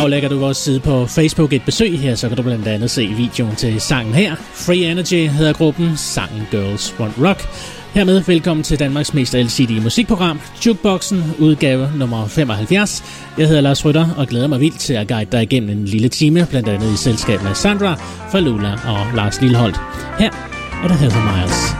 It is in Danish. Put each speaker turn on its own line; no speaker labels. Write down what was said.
aflægger du vores side på Facebook et besøg her, så kan du blandt andet se videoen til sangen her. Free Energy hedder gruppen, sangen Girls Want Rock. Hermed velkommen til Danmarks mest alsidige musikprogram, Jukeboxen, udgave nummer 75. Jeg hedder Lars Rytter og glæder mig vildt til at guide dig igennem en lille time, blandt andet i selskab med Sandra, Falula og Lars Lilleholdt. Her er der Heather Miles.